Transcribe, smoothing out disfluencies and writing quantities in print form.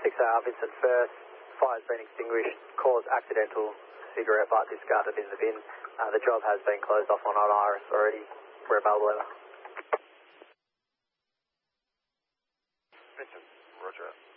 6AR, Vincent First, fire's been extinguished, cause accidental cigarette butt discarded in the bin. The job has been closed off on Iris already. We're available, over. Vincent, roger.